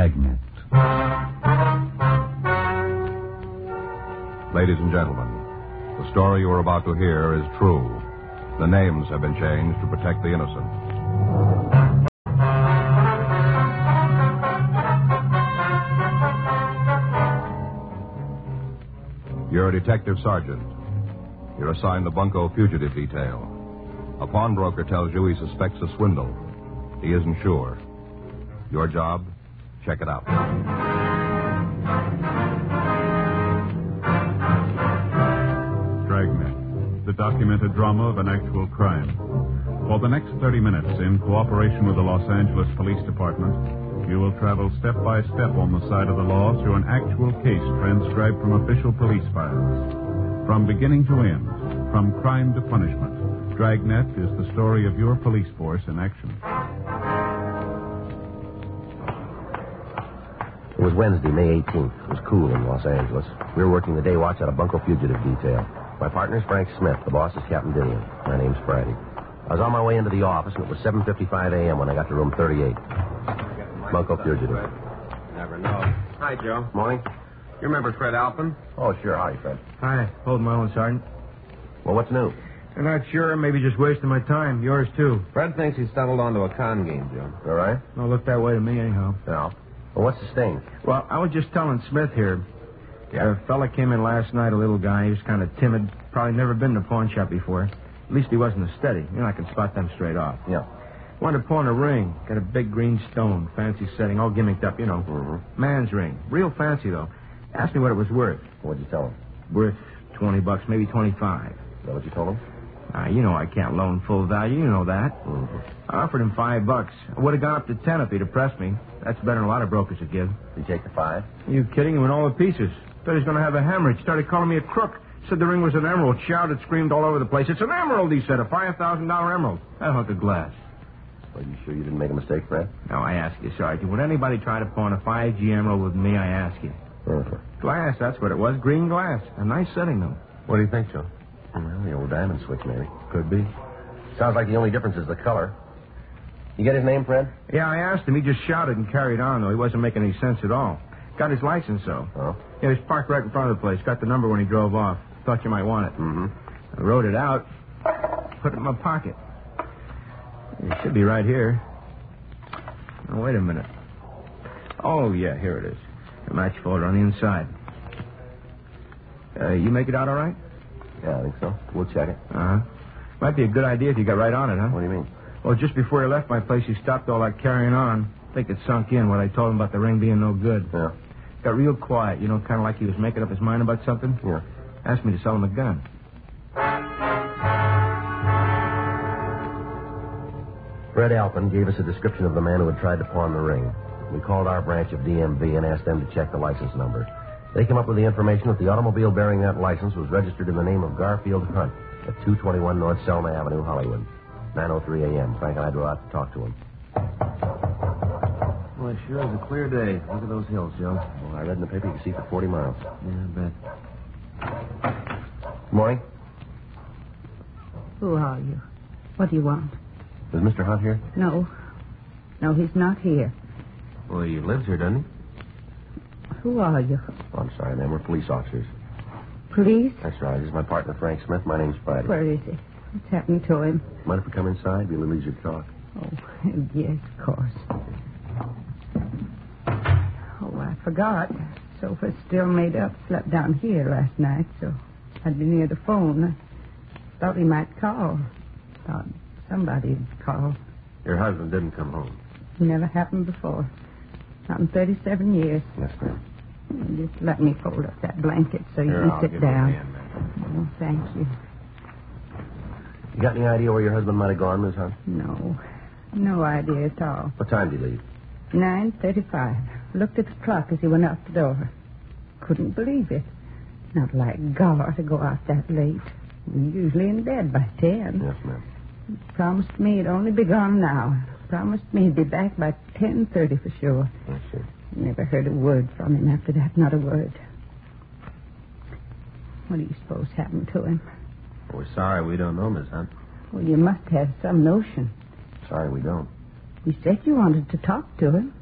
Dragnet. Ladies and gentlemen, the story you are about to hear is true. The names have been changed to protect the innocent. You're a detective sergeant. You're assigned the Bunko fugitive detail. A pawnbroker tells you he suspects a swindle. He isn't sure. Your job? Check it out. Dragnet, the documented drama of an actual crime. For the next 30 minutes, in cooperation with the Los Angeles Police Department, you will travel step by step on the side of the law through an actual case transcribed from official police files. From beginning to end, from crime to punishment, Dragnet is the story of your police force in action. It was Wednesday, May 18th. It was cool in Los Angeles. We were working the day watch at a Bunko fugitive detail. My partner's Frank Smith. The boss is Captain Didion. My name's Friday. I was on my way into the office, and it was 7:55 a.m. when I got to room 38. Bunko fugitive. Never know. Hi, Joe. Morning. You remember Fred Alpin? Oh, sure. Hi, Fred. Hi. Hold my own, Sergeant. Well, what's new? I'm not sure. Maybe just wasting my time. Yours, too. Fred thinks he stumbled onto a con game, Joe. All right? Don't look that way to me, anyhow. No. Well, what's the sting? Well, I was just telling Smith here. A fella came in last night, a little guy. He was kind of timid. Probably never been to a pawn shop before. At least he wasn't a steady. You know, I can spot them straight off. Yeah. Wanted to pawn a ring. Got a big green stone. Fancy setting. All gimmicked up, you know. Mm-hmm. Man's ring. Real fancy, though. Asked me what it was worth. What'd you tell him? Worth $20, maybe 25. Is that what you told him? You know I can't loan full value. You know that. Mm-hmm. I offered him $5. I would have gone up to 10 if he'd have pressed me. That's better than a lot of brokers would give. Did you take the 5? Are you kidding? He went all to pieces. Thought he was going to have a hemorrhage. Started calling me a crook. Said the ring was an emerald. Shouted, screamed all over the place. It's an emerald, he said. A $5,000 emerald. That hunk of glass. Are you sure you didn't make a mistake, Fred? No, I ask you, Sergeant. Would anybody try to pawn a 5G emerald with me? I ask you. Glass, that's what it was. Green glass. A nice setting, though. What do you think, Joe? Well, the old diamond switch, maybe. Could be. Sounds like the only difference is the color. You get his name, Fred? Yeah, I asked him. He just shouted and carried on, though. He wasn't making any sense at all. Got his license, though. Oh? Yeah, he was parked right in front of the place. Got the number when he drove off. Thought you might want it. Mm-hmm. I wrote it out. Put it in my pocket. It should be right here. Now, wait a minute. Oh, yeah, here it is. The match folder on the inside. You make it out all right? Yeah, I think so. We'll check it. Uh-huh. Might be a good idea if you got right on it, huh? What do you mean? Well, just before he left my place, he stopped all that carrying on. I think it sunk in when I told him about the ring being no good. Yeah. Got real quiet, you know, kind of like he was making up his mind about something. Yeah. Asked me to sell him a gun. Fred Alpin gave us a description of the man who had tried to pawn the ring. We called our branch of DMV and asked them to check the license number. They came up with the information that the automobile bearing that license was registered in the name of Garfield Hunt at 221 North Selma Avenue, Hollywood. 9:03 a.m. Frank and I drove out to talk to him. Well, it sure is a clear day. Look at those hills, Joe. Well, I read in the paper you can see for 40 miles. Yeah, I bet. Good morning. Who are you? What do you want? Is Mr. Hunt here? No. No, he's not here. Well, he lives here, doesn't he? Who are you? Oh, I'm sorry, ma'am. We're police officers. Police? That's right. This is my partner, Frank Smith. My name's Friday. Where is he? What's happened to him? Mind if we come inside? Be a little easier to talk. Oh, yes, of course. Oh, I forgot. Sofa's still made up. Slept down here last night, so I'd be near the phone. I thought he might call. Thought somebody'd call. Your husband didn't come home. Never happened before. Not in 37 years. Yes, ma'am. Just let me fold up that blanket so you Here, can I'll sit give you a down. hand, ma'am. Oh, thank you. You got any idea where your husband might have gone, Miss Hunt? No. No idea at all. What time did he leave? 9:35. Looked at the clock as he went out the door. Couldn't believe it. Not like Gar to go out that late. We're usually in bed by 10. Yes, ma'am. Promised me he'd only be gone an hour. Promised me he'd be back by 10:30 for sure. I see. Never heard a word from him after that, not a word. What do you suppose happened to him? We're sorry we don't know, Miss Hunt. Well, you must have some notion. Sorry, we don't. You said you wanted to talk to him.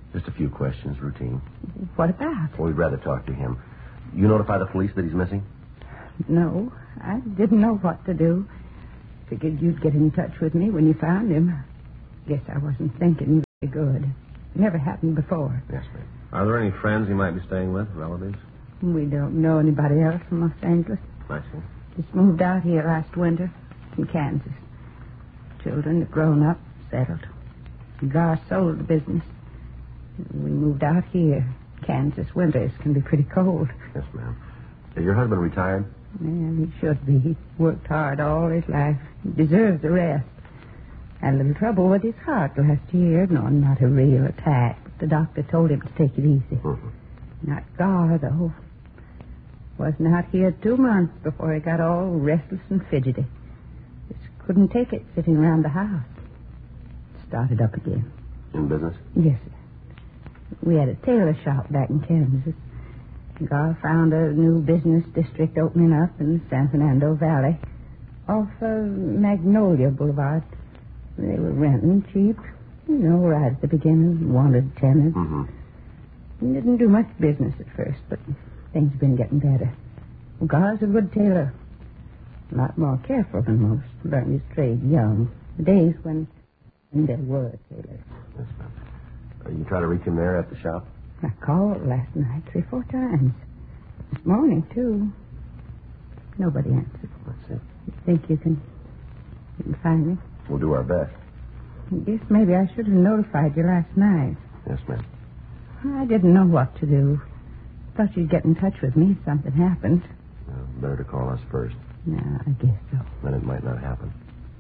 Just a few questions, routine. What about? Well, we'd rather talk to him. You notify the police that he's missing? No, I didn't know what to do. Figured you'd get in touch with me when you found him. Guess I wasn't thinking very good. Never happened before. Yes, ma'am. Are there any friends he might be staying with, relatives? We don't know anybody else from Los Angeles. I see. Just moved out here last winter from Kansas. Children have grown up, settled. Gar sold the business. We moved out here. Kansas winters can be pretty cold. Yes, ma'am. Is your husband retired? Yeah, he should be. He worked hard all his life. He deserves a rest. Had a little trouble with his heart last year. No, not a real attack. But the doctor told him to take it easy. Mm-hmm. Not Gar, though. Wasn't out here 2 months before he got all restless and fidgety. Just couldn't take it sitting around the house. Started up again. In business? Yes, sir. We had a tailor shop back in Kansas. Gar found a new business district opening up in the San Fernando Valley off Magnolia Boulevard. They were renting cheap, right at the beginning, wanted tenants. Mm-hmm. Didn't do much business at first, but things have been getting better. Gar's a good tailor. A lot more careful than most. Learned his trade young. The days when there were tailors. Yes, ma'am. You try to reach him there at the shop? I called last night 3 or 4 times. This morning, too. Nobody answered. That's it. You think you can find me? We'll do our best. I guess maybe I should have notified you last night. Yes, ma'am. I didn't know what to do. Thought you'd get in touch with me if something happened. Well, better to call us first. No, I guess so. Then it might not happen.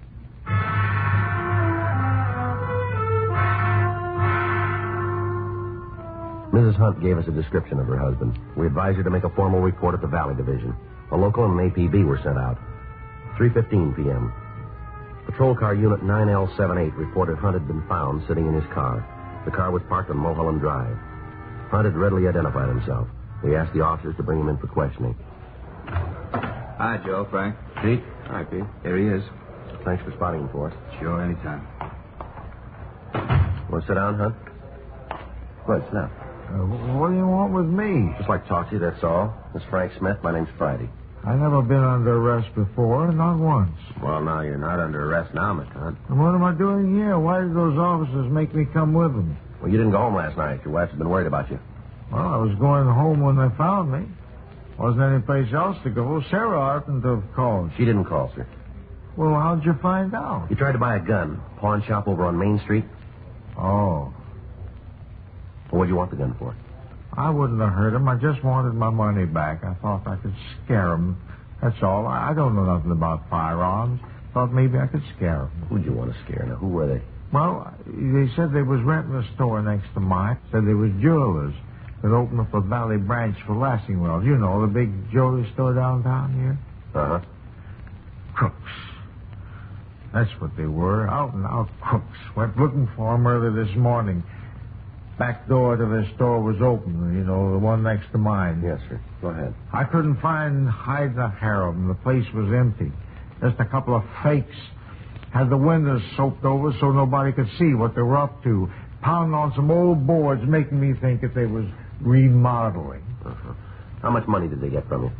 Mrs. Hunt gave us a description of her husband. We advised her to make a formal report at the Valley Division. A local and an APB were sent out. 3:15 p.m. Patrol car unit 9L78 reported Hunt had been found sitting in his car. The car was parked on Mulholland Drive. Hunt had readily identified himself. We asked the officers to bring him in for questioning. Hi, Joe, Frank. Pete? Hi, Pete. Here he is. Thanks for spotting him for us. Sure, anytime. Want to sit down, Hunt? Go ahead, sit down. What do you want with me? Just like to talk to you, that's all. This is Frank Smith. My name's Friday. I've never been under arrest before, not once. Well, now you're not under arrest now, Mr. Hunt. And what am I doing here? Why did those officers make me come with them? Well, you didn't go home last night. Your wife's been worried about you. Well, I was going home when they found me. Wasn't any place else to go. Sarah oughtn't to have called. She didn't call, sir. Well, how'd you find out? You tried to buy a gun. Pawn shop over on Main Street. Oh, Well, what'd you want the gun for? I wouldn't have hurt him. I just wanted my money back. I thought I could scare him. That's all. I don't know nothing about firearms. Thought maybe I could scare him. Who'd you want to scare? Now, who were they? Well, they said they was renting a store next to mine. Said they was jewelers that opened up a Valley branch for Lassingwells. You know, the big jewelry store downtown here. Uh-huh. Crooks. That's what they were. Out and out crooks. Went looking for them early this morning. Back door to their store was open, you know, the one next to mine. Yes, sir. Go ahead. I couldn't find hide nor hair of them. The place was empty. Just a couple of fakes. Had the windows soaked over so nobody could see what they were up to. Pounding on some old boards, making me think that they was remodeling. Uh-huh. How much money did they get from you?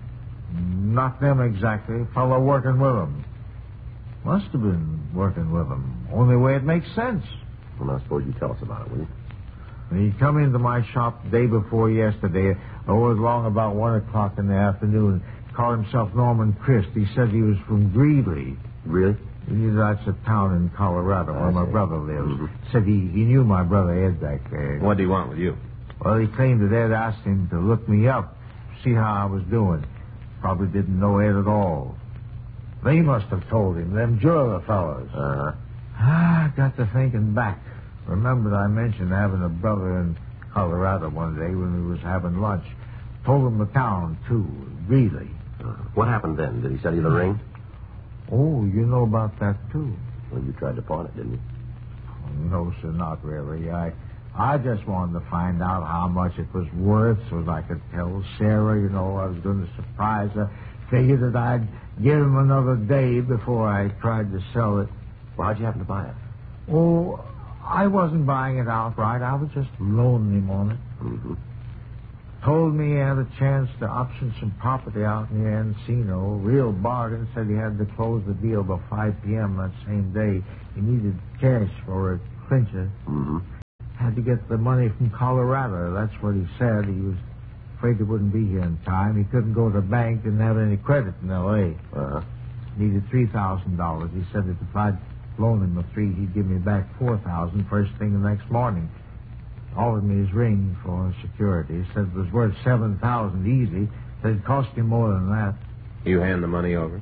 Not them exactly. Fellow working with them. Must have been working with them. Only way it makes sense. Well, now, suppose you tell us about it, will you? He come into my shop the day before yesterday. It was long about 1 o'clock in the afternoon. Called himself Norman Christ. He said he was from Greeley. Really? That's a town in Colorado where my brother lives. Mm-hmm. Said he knew my brother Ed back there. What do you want with you? Well, he claimed that Ed asked him to look me up, see how I was doing. Probably didn't know Ed at all. They must have told him, them jeweler fellows. Uh-huh. I got to thinking back. Remembered I mentioned having a brother in Colorado one day when we was having lunch. Told him the town, too, Greeley. What happened then? Did he sell you the ring? Oh, you know about that, too. Well, you tried to pawn it, didn't you? No, sir, not really. I just wanted to find out how much it was worth so that I could tell Sarah, you know, I was going to surprise her. Figured that I'd give him another day before I tried to sell it. Well, how'd you happen to buy it? Oh, I wasn't buying it outright. I was just loaning him on it. Mm-hmm. Told me he had a chance to option some property out near Encino. Real bargain. Said he had to close the deal by 5 p.m. that same day. He needed cash for a clincher. Mm-hmm. Had to get the money from Colorado. That's what he said. He was afraid he wouldn't be here in time. He couldn't go to the bank, didn't have any credit in L.A. Uh-huh. Needed $3,000. He said that if I'd loan him the $3,000, he'd give me back $4,000 first thing the next morning. Offered me his ring for security. He said it was worth $7,000 easy. Said it cost him more than that. You hand the money over?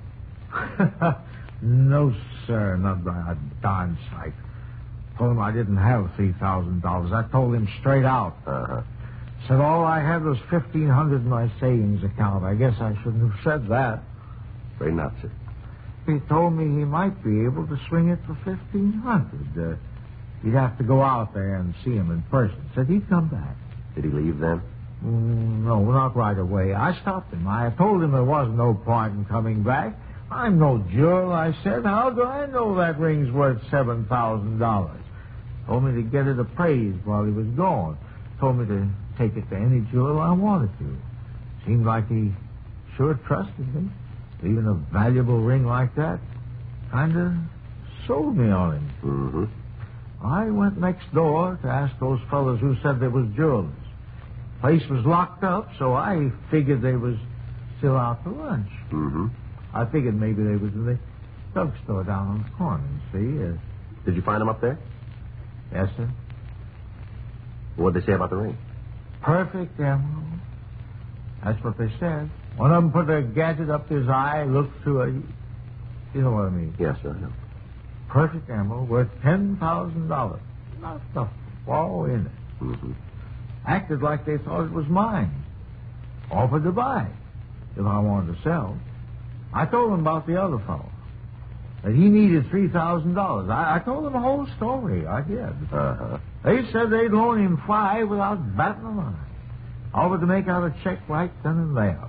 No, sir, not by a darn sight. Told him I didn't have $3,000. I told him straight out. Uh-huh. Said all I had was $1,500 in my savings account. I guess I shouldn't have said that. Very not, sir. He told me he might be able to swing it for $1,500. He'd have to go out there and see him in person. Said he'd come back. Did he leave then? No, not right away. I stopped him. I told him there was no point in coming back. I'm no jewel, I said. How do I know that ring's worth $7,000? Told me to get it appraised while he was gone. Told me to take it to any jeweler I wanted to. Seemed like he sure trusted me. Even a valuable ring like that kind of sold me on him. Mm-hmm. I went next door to ask those fellas who said they was jewelers. Place was locked up, so I figured they was still out for lunch. Mm-hmm. I figured maybe they was in the drugstore down on the corner, see? Did you find him up there? Yes, sir. What'd they say about the ring? Perfect emerald. That's what they said. One of them put a gadget up his eye, looked through a... You know what I mean? Yes, sir, I know. Perfect emerald worth $10,000. Not the flaw in it. Mm-hmm. Acted like they thought it was mine. Offered to buy if I wanted to sell. I told them about the other fellow. That he needed $3,000. I told them the whole story. I did. Uh-huh. They said they'd loan him $5,000 without batting an eye. Offered to make out a check right then and there.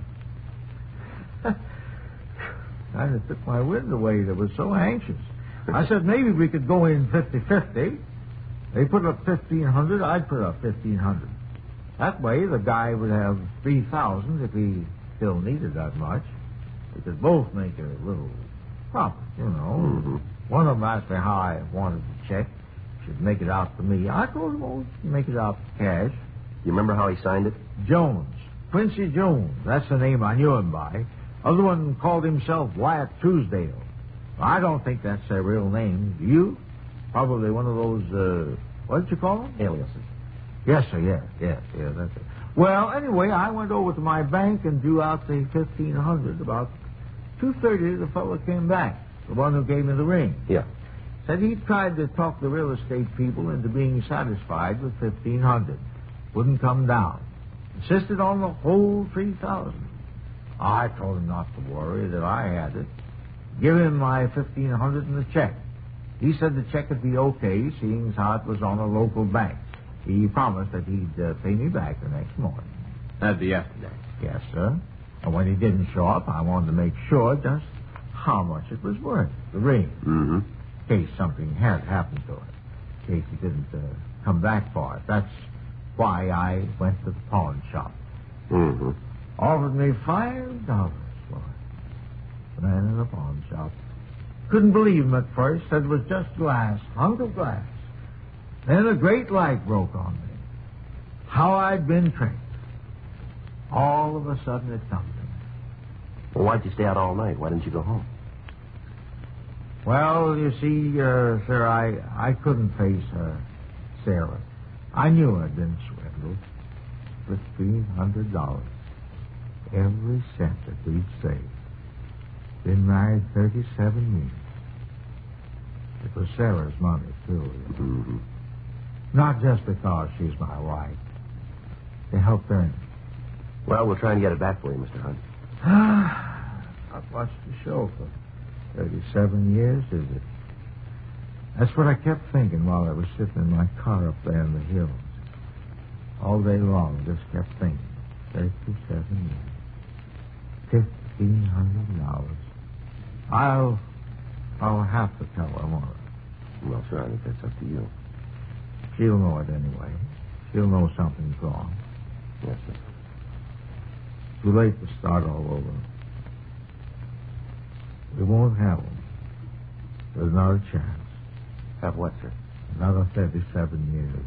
Kind of took my wind away. They were so anxious. I said maybe we could go in 50-50. They put up $1,500. I'd put up $1,500. That way, the guy would have $3,000 if he still needed that much. We could both make a little profit, you know. Mm-hmm. One of them asked me how I wanted the check. Should make it out to me. I told him, oh, make it out for cash. You remember how he signed it? Jones. Quincy Jones. That's the name I knew him by. Other one called himself Wyatt Truesdale. I don't think that's their real name. Do you? Probably one of those, what did you call them? Aliases. Yes, sir, yeah, that's it. Well, anyway, I went over to my bank and drew out the $1,500. About 2:30, the fellow came back, the one who gave me the ring. Yeah. Said he tried to talk the real estate people into being satisfied with $1,500. Wouldn't come down. Insisted on the whole $3,000. I told him not to worry, that I had it. Give him my $1,500 in the check. He said the check would be okay, seeing as how it was on a local bank. He promised that he'd pay me back the next morning. That'd be yesterday. Yes, sir. And when he didn't show up, I wanted to make sure just how much it was worth, the ring, Mm-hmm. in case something had happened to it, in case he didn't come back for it. That's why I went to the pawn shop. Mm-hmm. Offered me $5 for it. The man in the pawn shop. Couldn't believe him at first. Said it was just glass, hunk of glass. Then a great light broke on me. How I'd been tricked. All of a sudden it come to me. Well, why'd you stay out all night? Why didn't you go home? Well, you see, sir, I couldn't face Sarah. I knew I'd been swindled. $1,500. Every cent that we'd saved. Been married 37 years. It was Sarah's money, too. Mm-hmm. Not just because she's my wife. They helped earn it. Well, we'll try and get it back for you, Mr. Hunt. Not much to show for 37 years, is it? That's what I kept thinking while I was sitting in my car up there in the hills. All day long, just kept thinking. 37 years. $1,500. I'll have to tell her, won't I? Well, sir, I think that's up to you. She'll know it anyway. She'll know something's wrong. Yes, sir. Too late to start all over. We won't have them. There's not a chance. Have what, sir? Another 37 years.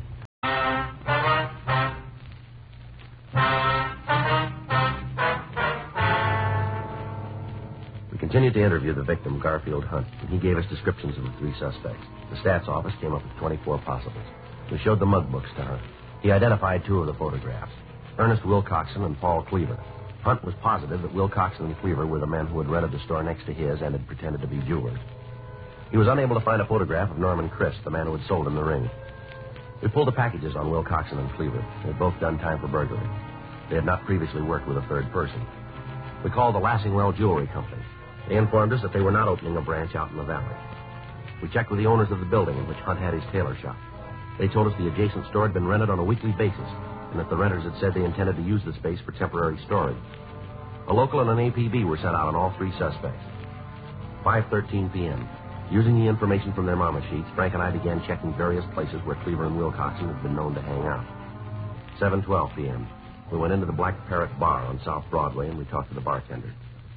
We continued to interview the victim, Garfield Hunt, and he gave us descriptions of the three suspects. The stats office came up with 24 possibles. We showed the mug books to Hunt. He identified two of the photographs, Ernest Wilcoxon and Paul Cleaver. Hunt was positive that Wilcoxon and Cleaver were the men who had rented the store next to his and had pretended to be jewelers. He was unable to find a photograph of Norman Christ, the man who had sold him the ring. We pulled the packages on Wilcoxon and Cleaver. They had both done time for burglary. They had not previously worked with a third person. We called the Lassingwell Jewelry Company. They informed us that they were not opening a branch out in the valley. We checked with the owners of the building in which Hunt had his tailor shop. They told us the adjacent store had been rented on a weekly basis, and that the renters had said they intended to use the space for temporary storage. A local and an APB were sent out on all three suspects. 5:13 p.m. Using the information from their mama sheets, Frank and I began checking various places where Cleaver and Wilcoxon had been known to hang out. 7:12 p.m. We went into the Black Parrot Bar on South Broadway, and we talked to the bartender.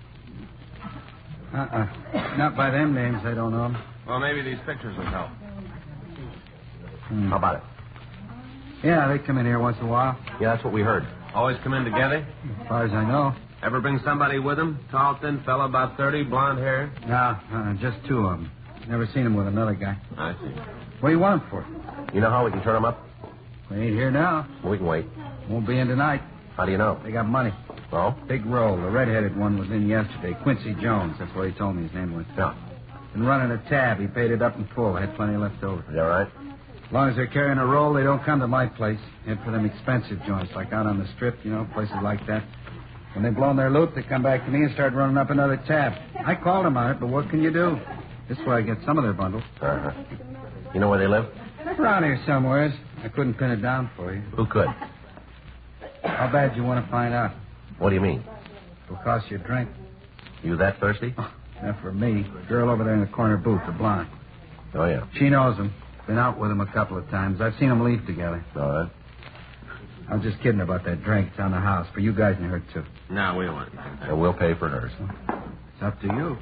Not by them names, I don't know. Well, maybe these pictures will help. How about it? Yeah, they come in here once in a while. Yeah, that's what we heard. Always come in together? As far as I know. Ever bring somebody with them? Tall, thin fella, about 30, blonde hair? No, just two of them. Never seen them with another guy. I see. What do you want them for? You know how we can turn them up? They ain't here now. We can wait. Won't be in tonight. How do you know? They got money. Oh? Big roll. The red-headed one was in yesterday. Quincy Jones. That's what he told me his name was. Yeah. Been running a tab. He paid it up in full. I had plenty left over. Is that right? As long as they're carrying a roll, they don't come to my place. Head for them expensive joints, like out on the strip, places like that. When they've blown their loot, they come back to me and start running up another tab. I called them on it, but what can you do? This is where I get some of their bundles. Uh-huh. You know where they live? Around here somewheres. I couldn't pin it down for you. Who could? How bad you want to find out? What do you mean? It'll cost you a drink. You that thirsty? Not for me. Girl over there in the corner booth, the blonde. Oh, yeah. She knows him. Been out with him a couple of times. I've seen them leave together. All right. I was just kidding about that drink. It's on the house. For you guys and her, too. No, we don't want anything. And we'll pay for hers. It's up to you.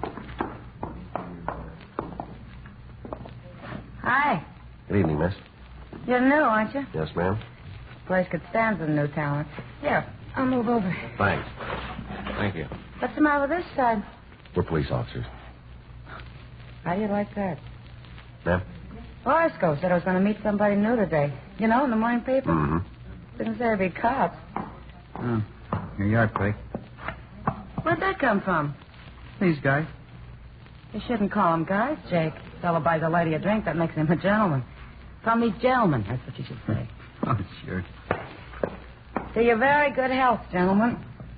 Hi. Good evening, miss. You're new, aren't you? Yes, ma'am. Place could stand some new talent. Here, I'll move over. Thanks. Thank you. What's the matter with this side? We're police officers. How do you like that? Ma'am? Horoscope said I was going to meet somebody new today. In the morning paper? Mm-hmm. Didn't say there'd be cops. Oh, here you are, Craig. Where'd that come from? These guys. You shouldn't call them guys, Jake. Fellow buys a lady a drink, that makes him a gentleman. From these gentlemen, that's what you should say. Oh, sure. To your very good health, gentlemen.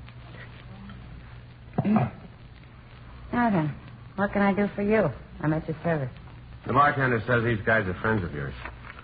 Now then, what can I do for you? I'm at your service. The bartender says these guys are friends of yours.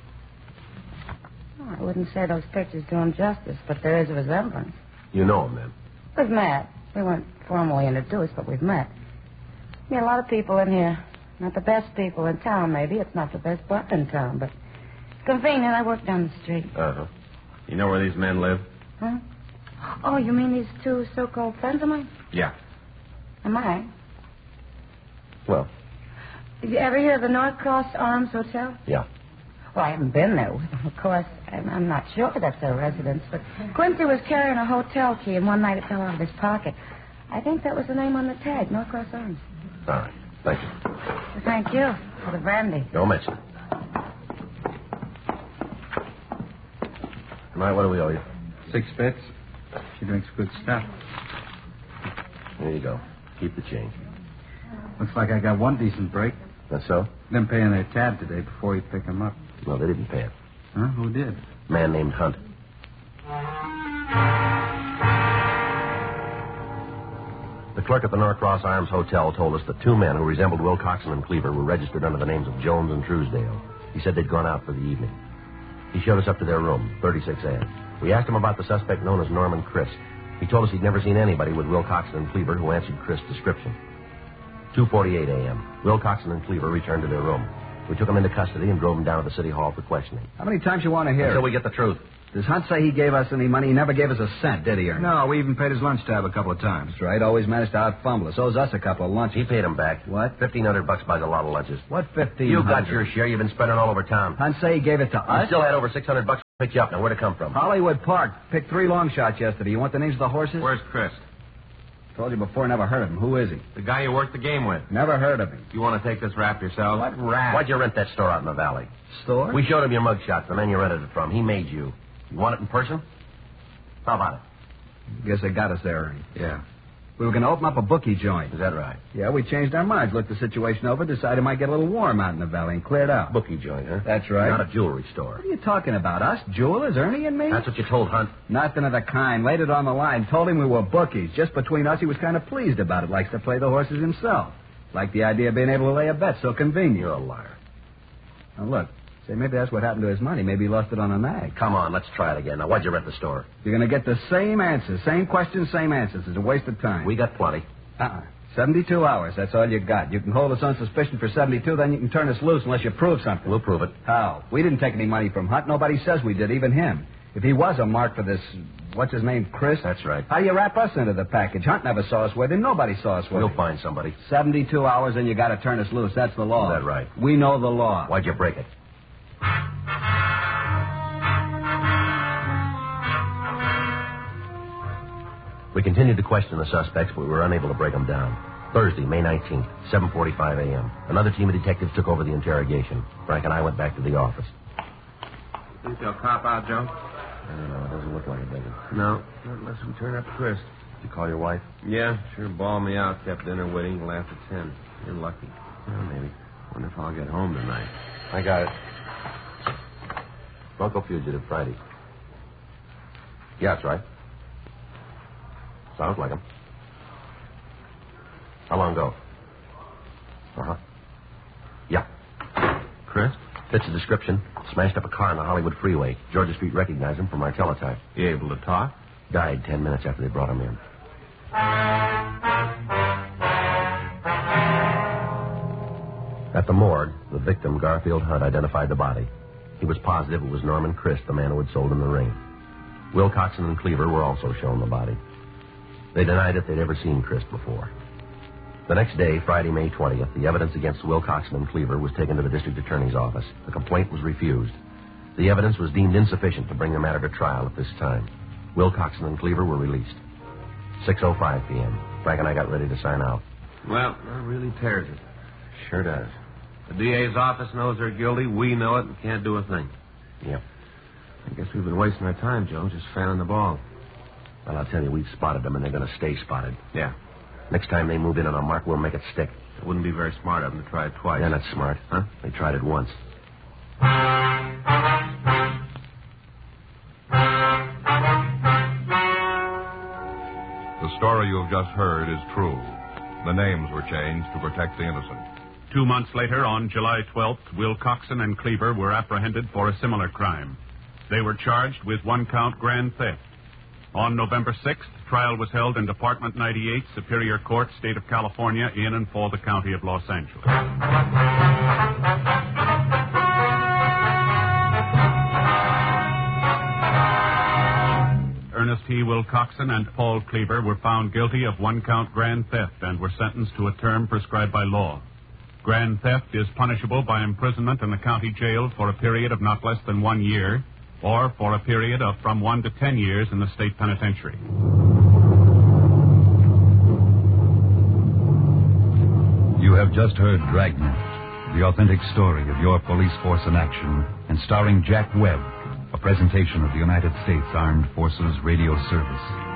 Oh, I wouldn't say those pictures do him justice, but there is a resemblance. You know him, then? We've met. We weren't formally introduced, but we've met. A lot of people in here. Not the best people in town, maybe. It's not the best bar in town, but it's convenient. I work down the street. Uh-huh. You know where these men live? Huh? Oh, you mean these two so-called friends of mine? Yeah. Am I? Well, Did you ever hear of the North Cross Arms Hotel? yeah. Well, I haven't been there. Of course, I'm not sure that's their residence, but Quincy was carrying a hotel key, and one night it fell out of his pocket. I think that was the name on the tag, North Cross Arms. All right. Thank you. Well, thank you for the brandy. Don't mention it. Tonight, what do we owe you? 6 bits. She drinks good stuff. There you go. Keep the change. Looks like I got one decent break. That's so? Them paying their tab today before you pick them up. No, they didn't pay it. Huh? Who did? A man named Hunt. The clerk at the Norcross Arms Hotel told us that two men who resembled Wilcoxon and Cleaver were registered under the names of Jones and Truesdale. He said they'd gone out for the evening. He showed us up to their room, 36A. We asked him about the suspect known as Norman Christ. He told us he'd never seen anybody with Wilcoxon and Cleaver who answered Christ's description. 2:48 a.m. Wilcoxon and Cleaver returned to their room. We took him into custody and drove him down to the city hall for questioning. How many times you want to hear Until it? we get the truth. Does Hunt say he gave us any money? He never gave us a cent, did he, Ernie? No, we even paid his lunch tab a couple of times. That's right. Always managed to out-fumble us. Owes us a couple of lunches. He paid him back. What? $1,500 buys a lot of lunches. What 15? You got your share. You've been spending all over town. Hunt say he gave it to I us? still had over $600 to pick you up. Now, where'd it come from? Hollywood Park. Picked 3 long shots yesterday. You want the names of the horses? Where's Chris? Told you before, never heard of him. Who is he? The guy you worked the game with. Never heard of him. You want to take this rap yourself? What rat? Why'd you rent that store out in the valley? Store? We showed him your mugshots, the man you rented it from. He made you. You want it in person? How about it? Guess they got us there, Ernie. Yeah. We were going to open up a bookie joint. Is that right? Yeah, we changed our minds, looked the situation over, decided it might get a little warm out in the valley, and cleared out. Bookie joint, huh? That's right. Not a jewelry store. What are you talking about? Us jewelers, Ernie and me? That's what you told Hunt. Nothing of the kind. Laid it on the line. Told him we were bookies. Just between us, he was kind of pleased about it. Likes to play the horses himself. Liked the idea of being able to lay a bet so convenient. You're a liar. Now, look. Say, maybe that's what happened to his money. Maybe he lost it on a nag. Come on, let's try it again. Now, why'd you rent the store? You're going to get the same answers. Same questions, same answers. It's a waste of time. We got plenty. 72 hours. That's all you got. You can hold us on suspicion for 72, then you can turn us loose unless you prove something. We'll prove it. How? We didn't take any money from Hunt. Nobody says we did, even him. If he was a mark for this, what's his name, Chris? That's right. How do you wrap us into the package? Hunt never saw us with him. Nobody saw us with him. We'll find somebody. 72 hours, and you got to turn us loose. That's the law. Is that right? We know the law. Why'd you break it? We continued to question the suspects, but we were unable to break them down. Thursday, May 19th, 7:45 a.m. Another team of detectives took over the interrogation. Frank and I went back to the office. Think they'll cop out, Joe? I don't know. It doesn't look like it, does it? No, not unless we turn up Chris. Did you call your wife? Yeah, sure bawled me out. Kept dinner waiting till after 10. You're lucky. Well, maybe. Wonder if I'll get home tonight. I got it. Bronco fugitive, Friday. Yeah, that's right. Sounds like him. How long ago? Uh-huh. Yeah. Chris? Fits the description. Smashed up a car on the Hollywood freeway. Georgia Street recognized him from our teletype. You able to talk? Died 10 minutes after they brought him in. At the morgue, the victim, Garfield Hunt, identified the body. He was positive it was Norman Christ, the man who had sold him the ring. Wilcoxon and Cleaver were also shown the body. They denied that they'd ever seen Christ before. The next day, Friday, May 20th, the evidence against Wilcoxon and Cleaver was taken to the district attorney's office. The complaint was refused. The evidence was deemed insufficient to bring the matter to trial at this time. Wilcoxon and Cleaver were released. 6:05 p.m. Frank and I got ready to sign out. Well, that really tears it. Sure does. The DA's office knows they're guilty. We know it and can't do a thing. Yep. I guess we've been wasting our time, Joe, just fanning the ball. Well, I'll tell you, we've spotted them, and they're going to stay spotted. Yeah. Next time they move in on a mark, we'll make it stick. It wouldn't be very smart of them to try it twice. They're not smart. Huh? They tried it once. The story you have just heard is true. The names were changed to protect the innocent. 2 months later, on July 12th, Wilcoxon and Cleaver were apprehended for a similar crime. They were charged with 1-count grand theft. On November 6th, trial was held in Department 98, Superior Court, State of California, in and for the County of Los Angeles. Ernest T. Wilcoxon and Paul Cleaver were found guilty of 1-count grand theft and were sentenced to a term prescribed by law. Grand theft is punishable by imprisonment in the county jail for a period of not less than 1 year, or for a period of from 1 to 10 years in the state penitentiary. You have just heard Dragnet, the authentic story of your police force in action, and starring Jack Webb, a presentation of the United States Armed Forces Radio Service.